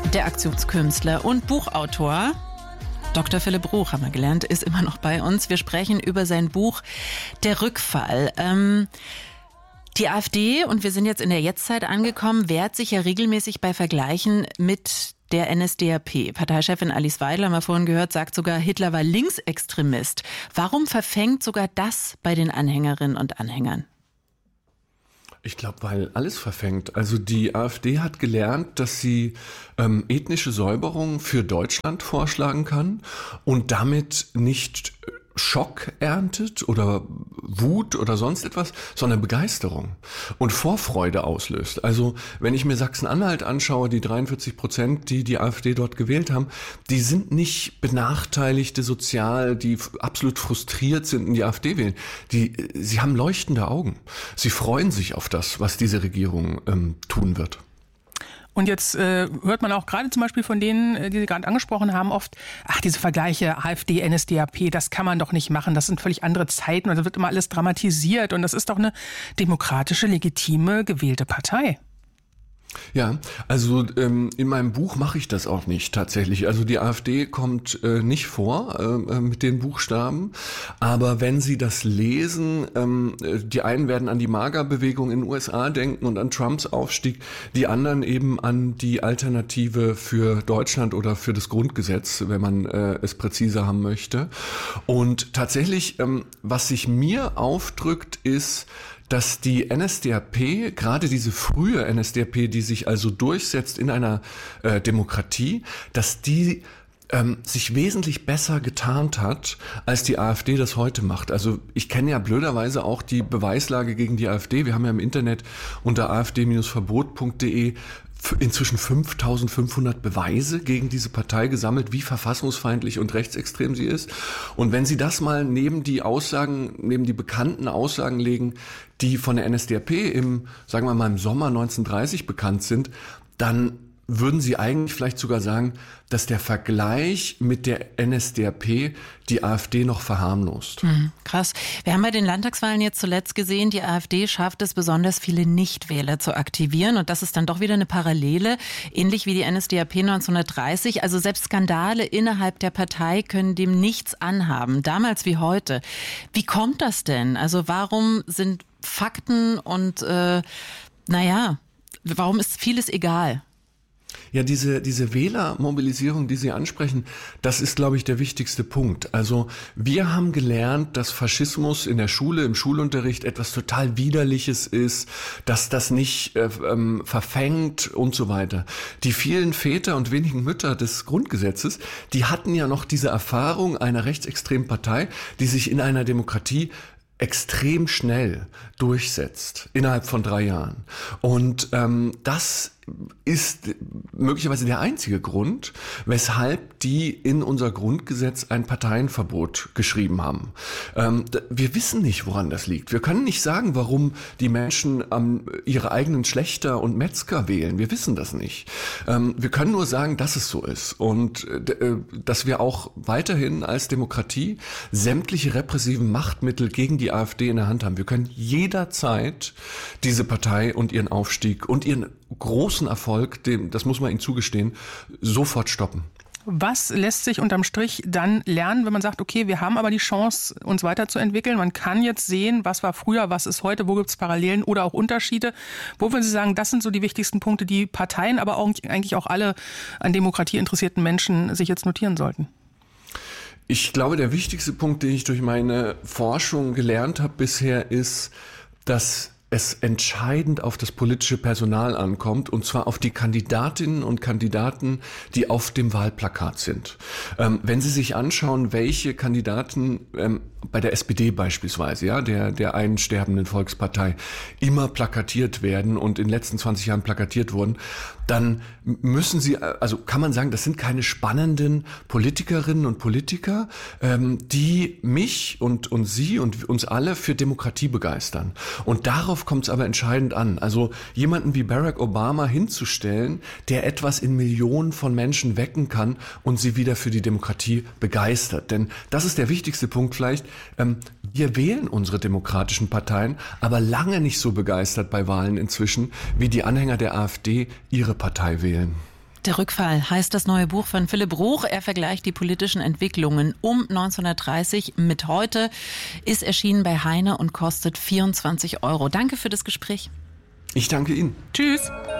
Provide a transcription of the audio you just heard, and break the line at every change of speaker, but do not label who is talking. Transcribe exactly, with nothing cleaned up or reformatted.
Der Aktionskünstler und Buchautor Doktor Philipp Ruch, haben wir gelernt, ist immer noch bei uns. Wir sprechen über sein Buch Der Rückfall. Ähm, die AfD, und wir sind jetzt in der Jetztzeit angekommen, wehrt sich ja regelmäßig bei Vergleichen mit der N S D A P. Parteichefin Alice Weidel, haben wir vorhin gehört, sagt sogar, Hitler war Linksextremist. Warum verfängt sogar das bei den Anhängerinnen und Anhängern?
Ich glaube, weil alles verfängt. Also die AfD hat gelernt, dass sie ähm, ethnische Säuberung für Deutschland vorschlagen kann und damit nicht Schock erntet oder Wut oder sonst etwas, sondern Begeisterung und Vorfreude auslöst. Also wenn ich mir Sachsen-Anhalt anschaue, die dreiundvierzig Prozent, die die AfD dort gewählt haben, die sind nicht Benachteiligte sozial, die absolut frustriert sind und die AfD wählen. Die, sie haben leuchtende Augen. Sie freuen sich auf das, was diese Regierung ähm, tun wird.
Und jetzt äh, hört man auch gerade zum Beispiel von denen, die Sie gerade angesprochen haben, oft, ach, diese Vergleiche AfD, N S D A P, das kann man doch nicht machen, das sind völlig andere Zeiten und da wird immer alles dramatisiert und das ist doch eine demokratische, legitime, gewählte Partei.
Ja, also ähm, in meinem Buch mache ich das auch nicht tatsächlich. Also die AfD kommt äh, nicht vor äh, mit den Buchstaben, aber wenn Sie das lesen, ähm, die einen werden an die MAGA-Bewegung in den U S A denken und an Trumps Aufstieg, die anderen eben an die Alternative für Deutschland oder für das Grundgesetz, wenn man äh, es präziser haben möchte. Und tatsächlich, ähm, was sich mir aufdrückt, ist, dass die N S D A P, gerade diese frühe N S D A P, die sich also durchsetzt in einer äh, Demokratie, dass die ähm, sich wesentlich besser getarnt hat, als die AfD das heute macht. Also ich kenne ja blöderweise auch die Beweislage gegen die AfD. Wir haben ja im Internet unter a f d Bindestrich verbot punkt d e inzwischen fünftausendfünfhundert Beweise gegen diese Partei gesammelt, wie verfassungsfeindlich und rechtsextrem sie ist. Und wenn Sie das mal neben die Aussagen, neben die bekannten Aussagen legen, die von der N S D A P im, sagen wir mal, im Sommer neunzehnhundertdreißig bekannt sind, dann würden Sie eigentlich vielleicht sogar sagen, dass der Vergleich mit der N S D A P die AfD noch verharmlost.
Hm, krass. Wir haben bei den Landtagswahlen jetzt zuletzt gesehen, die AfD schafft es, besonders viele Nichtwähler zu aktivieren. Und das ist dann doch wieder eine Parallele, ähnlich wie die N S D A P neunzehnhundertdreißig. Also selbst Skandale innerhalb der Partei können dem nichts anhaben, damals wie heute. Wie kommt das denn? Also warum sind Fakten und, äh, naja, warum ist vieles egal?
Ja, diese, diese Wählermobilisierung, die Sie ansprechen, das ist, glaube ich, der wichtigste Punkt. Also wir haben gelernt, dass Faschismus in der Schule, im Schulunterricht etwas total Widerliches ist, dass das nicht äh, ähm, verfängt und so weiter. Die vielen Väter und wenigen Mütter des Grundgesetzes, die hatten ja noch diese Erfahrung einer rechtsextremen Partei, die sich in einer Demokratie extrem schnell durchsetzt, innerhalb von drei Jahren. Und ähm, das ist möglicherweise der einzige Grund, weshalb die in unser Grundgesetz ein Parteienverbot geschrieben haben. Ähm, wir wissen nicht, woran das liegt. Wir können nicht sagen, warum die Menschen ähm, ihre eigenen Schlächter und Metzger wählen. Wir wissen das nicht. Ähm, wir können nur sagen, dass es so ist und äh, dass wir auch weiterhin als Demokratie sämtliche repressiven Machtmittel gegen die AfD in der Hand haben. Wir können jederzeit diese Partei und ihren Aufstieg und ihren großen Erfolg, dem, das muss man ihnen zugestehen, sofort stoppen.
Was lässt sich unterm Strich dann lernen, wenn man sagt, okay, wir haben aber die Chance, uns weiterzuentwickeln. Man kann jetzt sehen, was war früher, was ist heute, wo gibt es Parallelen oder auch Unterschiede. Wo würden Sie sagen, das sind so die wichtigsten Punkte, die Parteien, aber auch, eigentlich auch alle an Demokratie interessierten Menschen sich jetzt notieren sollten?
Ich glaube, der wichtigste Punkt, den ich durch meine Forschung gelernt habe bisher, ist, dass es entscheidend auf das politische Personal ankommt, und zwar auf die Kandidatinnen und Kandidaten, die auf dem Wahlplakat sind. Ähm, wenn Sie sich anschauen, welche Kandidaten ähm, bei der S P D beispielsweise, ja, der, der einen sterbenden Volkspartei, immer plakatiert werden und in den letzten zwanzig Jahren plakatiert wurden, dann müssen Sie, also kann man sagen, das sind keine spannenden Politikerinnen und Politiker, ähm, die mich und, und Sie und uns alle für Demokratie begeistern. Und darauf kommt es aber entscheidend an. Also jemanden wie Barack Obama hinzustellen, der etwas in Millionen von Menschen wecken kann und sie wieder für die Demokratie begeistert. Denn das ist der wichtigste Punkt vielleicht. Ähm, wir wählen unsere demokratischen Parteien, aber lange nicht so begeistert bei Wahlen inzwischen, wie die Anhänger der AfD ihre Partei wählen.
Der Rückfall heißt das neue Buch von Philipp Bruch. Er vergleicht die politischen Entwicklungen um neunzehnhundertdreißig mit heute, ist erschienen bei Heine und kostet vierundzwanzig Euro. Danke für das Gespräch.
Ich danke Ihnen.
Tschüss.